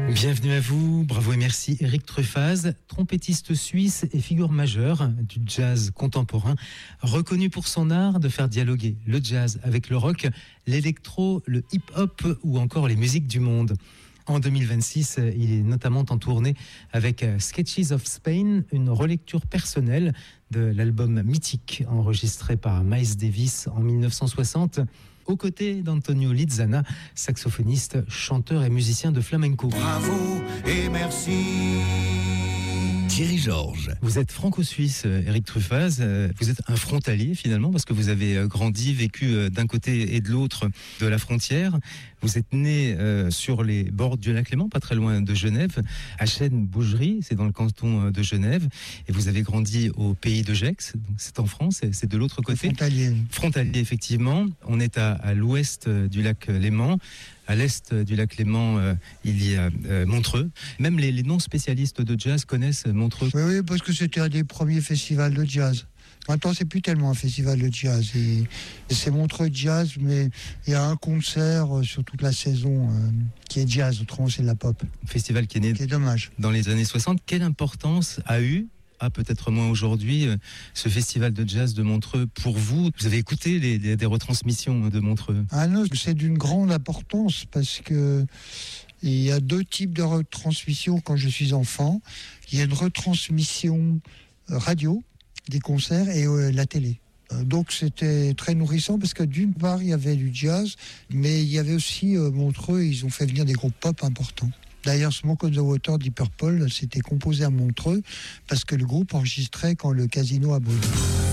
Bienvenue à vous, bravo et merci Eric Truffaz, trompettiste suisse et figure majeure du jazz contemporain, reconnu pour son art de faire dialoguer le jazz avec le rock, l'électro, le hip-hop ou encore les musiques du monde. En 2026, il est notamment en tournée avec Sketches of Spain, une relecture personnelle de l'album mythique enregistré par Miles Davis en 1960, aux côtés d'Antonio Lizana, saxophoniste, chanteur et musicien de flamenco. Bravo et merci. Thierry Georges. Vous êtes franco-suisse, Eric Truffaz. Vous êtes un frontalier finalement parce que vous avez grandi, vécu d'un côté et de l'autre de la frontière. Vous êtes né sur les bords du lac Léman, pas très loin de Genève, à Chêne-Bougerie, c'est dans le canton de Genève. Et vous avez grandi au pays de Gex, donc c'est en France, c'est de l'autre côté. Frontalier. Frontalier, effectivement. On est à l'ouest du lac Léman. À l'est du lac Léman, il y a Montreux. Même les non-spécialistes de jazz connaissent Montreux. Oui, parce que c'était un des premiers festivals de jazz. Maintenant, c'est plus tellement un festival de jazz. Et c'est Montreux Jazz, mais il y a un concert sur toute la saison qui est jazz. Autrement, c'est de la pop. Festival qui est né Dommage. Dans les années 60. Quelle importance a peut-être moins aujourd'hui, ce festival de jazz de Montreux pour vous? Vous avez écouté des retransmissions de Montreux? Ah non, c'est d'une grande importance parce que il y a deux types de retransmissions quand je suis enfant. Il y a une retransmission radio des concerts et la télé. Donc c'était très nourrissant parce que d'une part il y avait du jazz, mais il y avait aussi Montreux, ils ont fait venir des groupes pop importants. D'ailleurs, Smoke on the Water, Deep Purple, c'était composé à Montreux parce que le groupe enregistrait quand le casino a brûlé.